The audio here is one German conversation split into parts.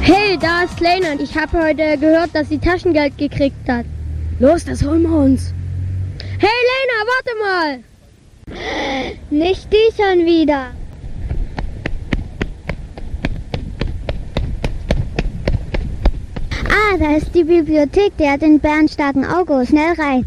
Hey, da ist Lena und ich habe heute gehört, dass sie Taschengeld gekriegt hat. Los, das holen wir uns. Hey Lena, warte mal! Nicht die schon wieder. Ah, da ist die Bibliothek, die hat den bärenstarken August. Schnell rein.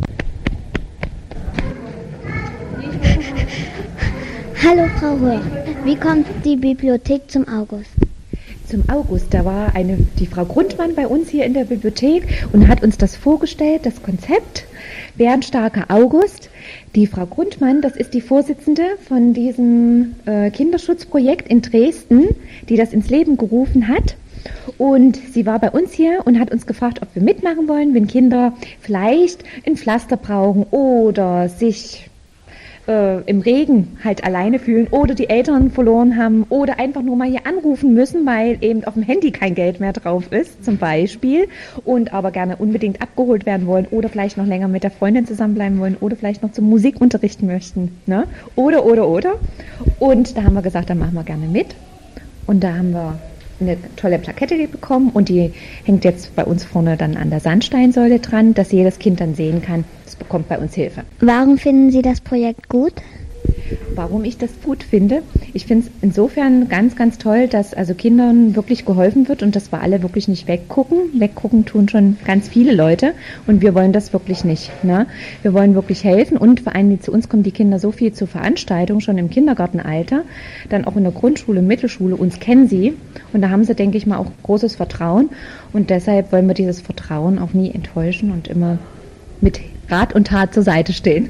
Hallo Frau Röhr, wie kommt die Bibliothek zum August? Zum August, da war die Frau Grundmann bei uns hier in der Bibliothek und hat uns das vorgestellt, das Konzept Bärenstarker August. Die Frau Grundmann, das ist die Vorsitzende von diesem Kinderschutzprojekt in Dresden, die das ins Leben gerufen hat. Und sie war bei uns hier und hat uns gefragt, ob wir mitmachen wollen, wenn Kinder vielleicht ein Pflaster brauchen oder sich im Regen halt alleine fühlen oder die Eltern verloren haben oder einfach nur mal hier anrufen müssen, weil eben auf dem Handy kein Geld mehr drauf ist, zum Beispiel, und aber gerne unbedingt abgeholt werden wollen oder vielleicht noch länger mit der Freundin zusammenbleiben wollen oder vielleicht noch zum Musikunterrichten möchten, ne? Oder. Und da haben wir gesagt, dann machen wir gerne mit. Und da haben wir eine tolle Plakette bekommen und die hängt jetzt bei uns vorne dann an der Sandsteinsäule dran, dass jedes Kind dann sehen kann, es bekommt bei uns Hilfe. Warum finden Sie das Projekt gut? Warum ich das gut finde? Ich finde es insofern ganz, ganz toll, dass also Kindern wirklich geholfen wird und dass wir alle wirklich nicht weggucken. Weggucken tun schon ganz viele Leute und wir wollen das wirklich nicht. Ne? Wir wollen wirklich helfen und vor allem zu uns kommen die Kinder so viel zur Veranstaltung, schon im Kindergartenalter, dann auch in der Grundschule, Mittelschule, uns kennen sie und da haben sie, denke ich mal, auch großes Vertrauen und deshalb wollen wir dieses Vertrauen auch nie enttäuschen und immer mit Rat und Tat zur Seite stehen.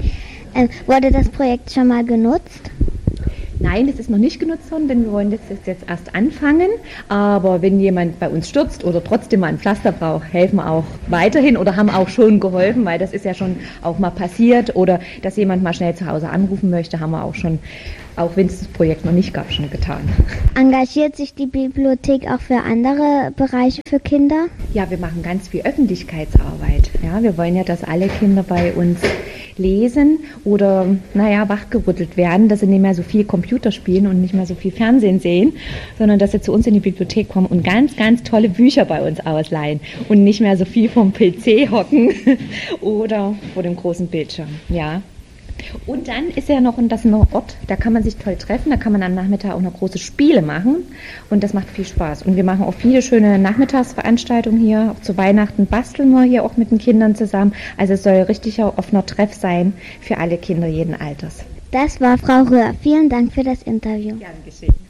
Wurde das Projekt schon mal genutzt? Nein, das ist noch nicht genutzt worden, denn wir wollen das jetzt erst anfangen. Aber wenn jemand bei uns stürzt oder trotzdem mal ein Pflaster braucht, helfen wir auch weiterhin oder haben auch schon geholfen, weil das ist ja schon auch mal passiert. Oder dass jemand mal schnell zu Hause anrufen möchte, haben wir auch schon, auch wenn es das Projekt noch nicht gab, schon getan. Engagiert sich die Bibliothek auch für andere Bereiche für Kinder? Ja, wir machen ganz viel Öffentlichkeitsarbeit. Ja, wir wollen ja, dass alle Kinder bei uns lesen oder, wachgerüttelt werden, dass sie nicht mehr so viel Computer spielen und nicht mehr so viel Fernsehen sehen, sondern dass sie zu uns in die Bibliothek kommen und ganz, ganz tolle Bücher bei uns ausleihen und nicht mehr so viel vom PC hocken oder vor dem großen Bildschirm, ja. Und dann ist ja noch ein Ort, da kann man sich toll treffen, da kann man am Nachmittag auch noch große Spiele machen und das macht viel Spaß. Und wir machen auch viele schöne Nachmittagsveranstaltungen hier, auch zu Weihnachten basteln wir hier auch mit den Kindern zusammen. Also es soll richtig ein offener Treff sein für alle Kinder jeden Alters. Das war Frau Röhr. Vielen Dank für das Interview. Gern geschehen.